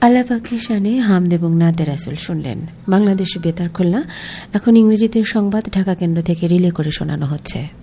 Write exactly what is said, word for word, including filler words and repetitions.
আল্লাহ পাকের শানে হামদ এবং নাতে রাসূল শুনলেন। বাংলাদেশ বেতার খুলনা। এখন ইংরেজিতে সংবাদ ঢাকা কেন্দ্র থেকে রিলে করে শোনানো হচ্ছে।